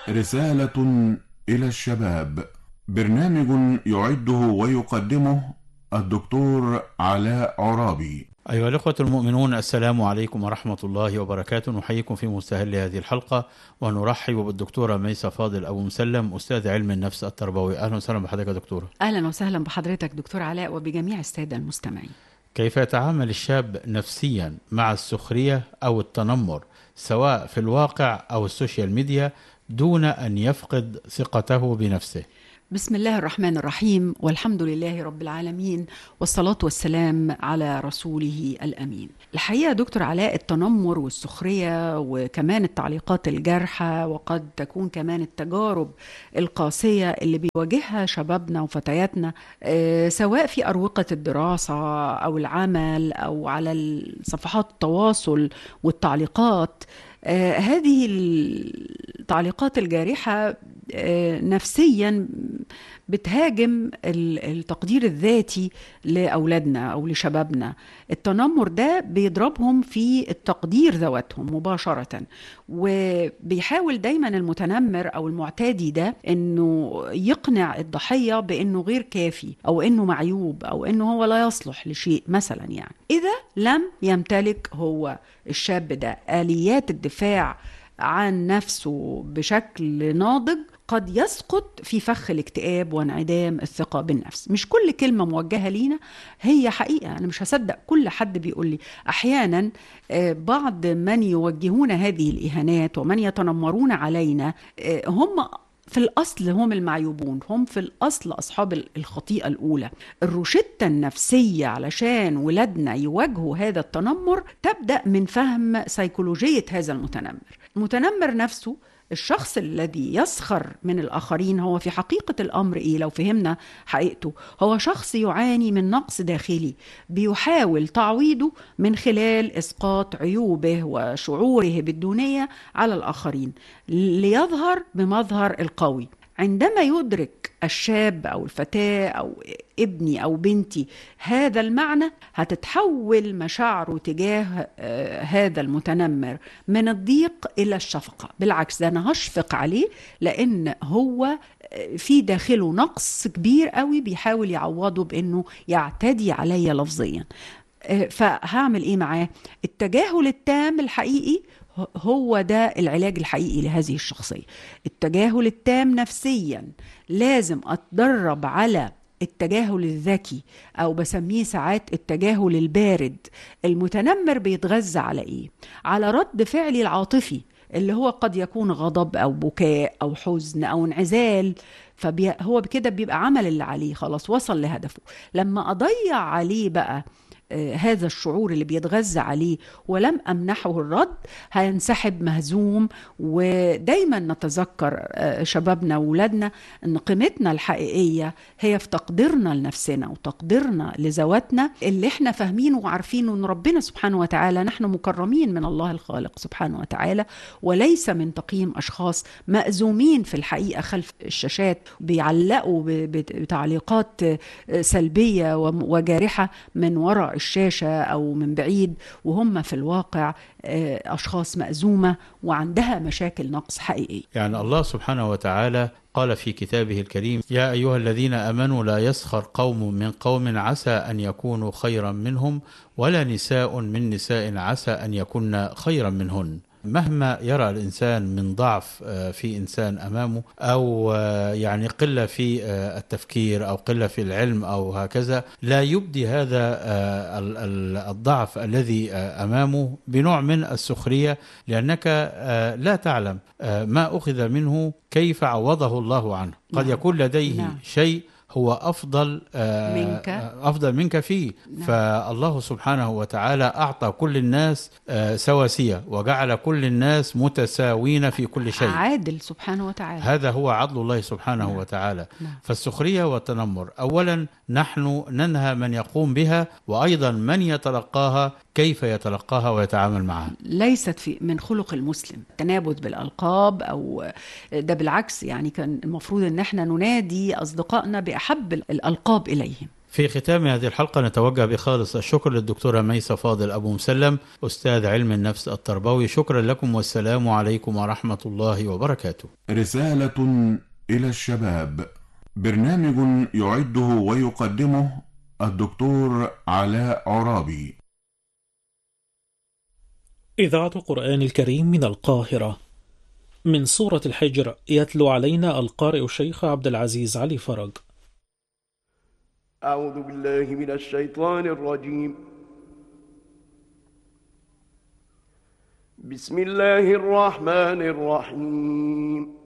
رسالة إلى الشباب. برنامج يعده ويقدمه الدكتور علاء عرابي. أيها الأخوة المؤمنون، السلام عليكم ورحمة الله وبركاته. نحييكم في مستهل هذه الحلقة ونرحب بالدكتورة ميسة فاضل أبو مسلم، أستاذ علم النفس التربوي. أهلا وسهلا بحضرتك يا دكتورة. أهلا وسهلا بحضرتك دكتور علاء وبجميع السادة المستمعين. كيف يتعامل الشاب نفسيا مع السخرية أو التنمر سواء في الواقع أو السوشيال ميديا دون أن يفقد ثقته بنفسه؟ بسم الله الرحمن الرحيم، والحمد لله رب العالمين، والصلاة والسلام على رسوله الأمين. الحقيقة دكتور علاء، التنمر والسخرية وكمان التعليقات الجارحة وقد تكون كمان التجارب القاسية اللي بيواجهها شبابنا وفتياتنا سواء في أروقة الدراسة أو العمل أو على صفحات التواصل والتعليقات، هذه التعليقات الجارحة نفسيا بتهاجم التقدير الذاتي لأولادنا أو لشبابنا. التنمر ده بيضربهم في التقدير ذواتهم مباشرة، وبيحاول دايما المتنمر أو المعتدي ده أنه يقنع الضحية بأنه غير كافي أو أنه معيوب أو أنه هو لا يصلح لشيء مثلا. يعني إذا لم يمتلك هو الشاب ده آليات الدفاع عن نفسه بشكل ناضج، قد يسقط في فخ الاكتئاب وانعدام الثقة بالنفس. مش كل كلمة موجهة لينا هي حقيقة، أنا مش هصدق كل حد بيقول لي. أحيانا بعض من يوجهون هذه الإهانات ومن يتنمرون علينا هم في الأصل هم المعيوبون، هم في الأصل أصحاب الخطيئة الأولى. الروشتة النفسية علشان ولادنا يواجهوا هذا التنمر تبدأ من فهم سيكولوجية هذا المتنمر. المتنمر نفسه، الشخص الذي يسخر من الآخرين، هو في حقيقة الأمر إيه؟ لو فهمنا حقيقته، هو شخص يعاني من نقص داخلي بيحاول تعويضه من خلال إسقاط عيوبه وشعوره بالدونية على الآخرين ليظهر بمظهر القوي. عندما يدرك الشاب أو الفتاة أو ابني أو بنتي هذا المعنى، هتتحول مشاعره تجاه هذا المتنمر من الضيق إلى الشفقة. بالعكس، ده أنا هشفق عليه لأن هو في داخله نقص كبير قوي بيحاول يعوضه بأنه يعتدي علي لفظيا. فهعمل إيه معاه؟ التجاهل التام الحقيقي هو ده العلاج الحقيقي لهذه الشخصية. التجاهل التام نفسيا. لازم أتدرب على التجاهل الذكي، أو بسميه ساعات التجاهل البارد. المتنمر بيتغذى على إيه؟ على رد فعلي العاطفي اللي هو قد يكون غضب أو بكاء أو حزن أو انعزال. فهو بكده بيبقى عمل اللي عليه، خلاص وصل لهدفه. لما أضيع عليه بقى هذا الشعور اللي بيتغذى عليه ولم أمنحه الرد، هينسحب مهزوم. ودايما نتذكر شبابنا وولادنا أن قيمتنا الحقيقية هي في تقديرنا لنفسنا وتقديرنا لذواتنا، اللي احنا فاهمينه وعارفينه أن ربنا سبحانه وتعالى نحن مكرمين من الله الخالق سبحانه وتعالى، وليس من تقييم أشخاص مأزومين في الحقيقة خلف الشاشات بيعلقوا بتعليقات سلبية وجارحة من وراء الشاشة أو من بعيد، وهم في الواقع أشخاص مأزومة وعندها مشاكل نقص حقيقي. يعني الله سبحانه وتعالى قال في كتابه الكريم: يا أيها الذين آمنوا لا يسخر قوم من قوم عسى أن يكونوا خيرا منهم ولا نساء من نساء عسى أن يكون خيرا منهن. مهما يرى الإنسان من ضعف في إنسان أمامه، أو يعني قلة في التفكير أو قلة في العلم أو هكذا، لا يبدي هذا الضعف الذي أمامه بنوع من السخرية، لأنك لا تعلم ما أخذ منه كيف عوضه الله عنه. قد يكون لديه شيء هو أفضل منك فيه. فالله سبحانه وتعالى أعطى كل الناس سواسية وجعل كل الناس متساوين في كل شيء، عادل سبحانه وتعالى. هذا هو عدل الله سبحانه وتعالى. فالسخرية والتنمر أولا نحن ننهى من يقوم بها، وأيضا من يتلقاها كيف يتلقاها ويتعامل معها. ليست من خلق المسلم التنابذ بالألقاب، أو ده بالعكس. يعني كان المفروض أن احنا ننادي أصدقائنا بأحب الألقاب إليهم. في ختام هذه الحلقة نتوجه بخالص الشكر للدكتورة ميسة فاضل أبو مسلم أستاذ علم النفس التربوي. شكرا لكم والسلام عليكم ورحمة الله وبركاته. رسالة إلى الشباب، برنامج يعده ويقدمه الدكتور علاء عرابي. إذاعة قرآن الكريم من القاهرة. من سورة الحجر يتلو علينا القارئ الشيخ عبد العزيز علي فرج. أعوذ بالله من الشيطان الرجيم. بسم الله الرحمن الرحيم.